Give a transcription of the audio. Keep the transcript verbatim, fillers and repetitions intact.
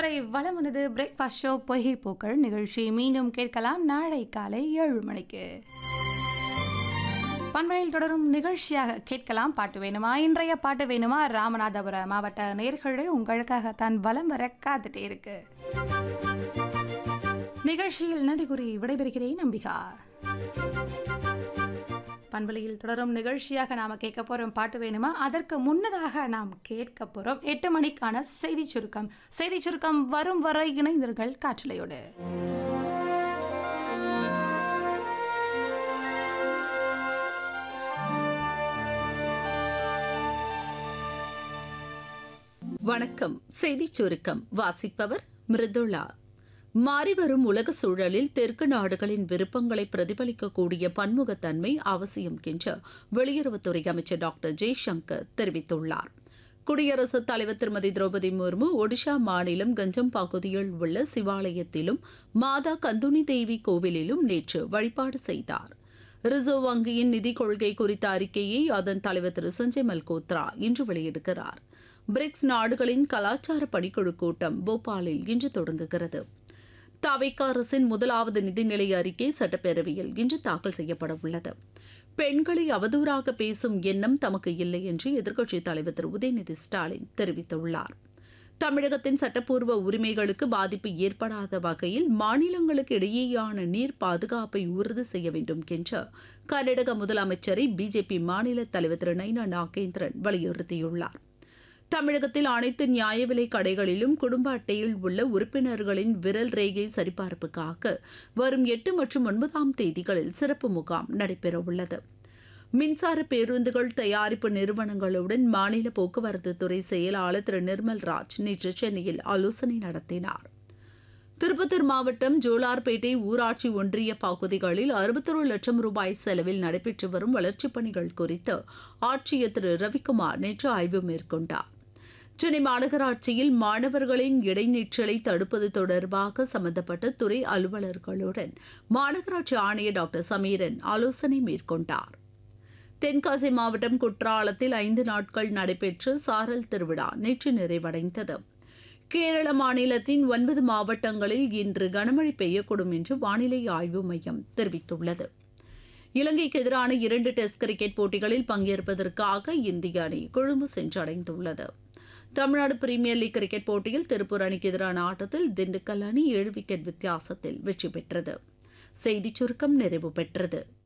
இதுவரை வலம் வந்தது பிரேக்ஃபாஸ்ட் ஷோ பொய்கை பூக்கள் நிகழ்ச்சி. மீண்டும் கேட்கலாம் நாளை காலை ஏழு மணிக்கு. பண்பலையில் தொடரும் நிகழ்ச்சியாக கேட்கலாம் பாட்டு வேணுமா. இன்றைய பாட்டு வேணுமா ராமநாதபுரம் மாவட்ட நேயர்களே உங்களுக்காகத்தான் வலம் வர காத்துட்டே இருக்கு. நிகழ்ச்சியில் நடிகுறி விடைபெறுகிறேன் நம்பிகா. பண்பலையில் தொடரும் நிகழ்ச்சியாக நாம கேட்க போறோம் பாட்டு வேணுமா. அதற்கு முன்னதாக நாம் கேட்க போறோம் எட்டு மணிக்கான செய்தி சுருக்கம். செய்தி சுருக்கம் வரும் வரை இணைந்தீர்கள் காற்றலையோடு. வணக்கம். செய்தி சுருக்கம் வாசிப்பவர் மிருதுளா. மாறிவரும் உலக சூழலில் தெற்கு நாடுகளின் விருப்பங்களை பிரதிபலிக்கக்கூடிய பன்முகத்தன்மை அவசியம் என்று வெளியுறவுத்துறை அமைச்சர் டாக்டர் ஜெய்சங்கர் தெரிவித்துள்ளார். குடியரசுத் தலைவர் திருமதி திரௌபதி முர்மு ஒடிஷா மாநிலம் கஞ்சம் பகுதியில் உள்ள சிவாலயத்திலும் மாதா கந்துனி தேவி கோவிலிலும் நேற்று வழிபாடு செய்தார். ரிசர்வ் வங்கியின் நிதி கொள்கை குறித்த அறிக்கையை அதன் தலைவர் திரு சஞ்சய் மல்கோத்ரா இன்று வெளியிடுகிறார். பிரிக்ஸ் நாடுகளின் கலாச்சார பணிக்குழு கூட்டம் போபாலில் இன்று தொடங்குகிறது. தவிக அரசின் முதலாவது நிதிநிலை அறிக்கை சட்டப்பேரவையில் இன்று தாக்கல் செய்யப்பட உள்ளது. பெண்களை அவதூறாக பேசும் எண்ணம் தமக்கு இல்லை என்று எதிர்க்கட்சித் தலைவர் திரு உதயநிதி ஸ்டாலின் தெரிவித்துள்ளார். தமிழகத்தின் சட்டப்பூர்வ உரிமைகளுக்கு பாதிப்பு ஏற்படாத வகையில் மாநிலங்களுக்கு இடையேயான நீர் பாதுகாப்பை உறுதி செய்ய வேண்டும் என்று கர்நாடக முதலமைச்சரை பிஜேபி மாநில தலைவர் திரு நைனா நாகேந்திரன் வலியுறுத்தியுள்ளார். தமிழகத்தில் அனைத்து நியாய விலை கடைகளிலும் குடும்ப அட்டையில் உள்ள உறுப்பினர்களின் விரல் ரேகை சரிபார்ப்புக்காக வரும் எட்டு மற்றும் ஒன்பதாம் தேதிகளில் சிறப்பு முகாம் நடைபெறவுள்ளது. மின்சார பேருந்துகள் தயாரிப்பு நிறுவனங்களுடன் மாநில போக்குவரத்து துறை செயலாளர் திரு நிர்மல் ராஜ் நேற்று சென்னையில் ஆலோசனை நடத்தினார். திருப்பத்தூர் மாவட்டம் ஜோலார்பேட்டை ஊராட்சி ஒன்றிய பகுதிகளில் அறுபத்தொரு லட்சம் ரூபாய் செலவில் நடைபெற்று வரும் வளர்ச்சிப் பணிகள் குறித்து ஆட்சியர் திரு ரவிக்குமார் நேற்று ஆய்வு மேற்கொண்டார். சென்னை மாநகராட்சியில் மாணவர்களின் இடைநிற்றலை தடுப்பது தொடர்பாக சம்பந்தப்பட்ட துறை அலுவலர்களுடன் மாநகராட்சி ஆணையர் டாக்டர் சமீரன் ஆலோசனை மேற்கொண்டார். தென்காசி மாவட்டம் குற்றாலத்தில் ஐந்து நாட்கள் நடைபெற்ற சாரல் திருவிழா நேற்று நிறைவடைந்தது. கேரள மாநிலத்தின் ஒன்பது மாவட்டங்களில் இன்று கனமழை பெய்யக்கூடும் என்று வானிலை ஆய்வு மையம் தெரிவித்துள்ளது. இலங்கைக்கு எதிரான இரண்டு டெஸ்ட் கிரிக்கெட் போட்டிகளில் பங்கேற்பதற்காக இந்திய அணி Colombo சென்றடைந்துள்ளது. Tamil Nadu premier league cricket போட்டியில் திருப்பூர் அணிக்கு எதிரான ஆட்டத்தில் திண்டுக்கல் அணி ஏழு விக்கெட் வித்தியாசத்தில் வெற்றி பெற்றது. செய்திச் சுருக்கம் நிறைவு பெற்றது.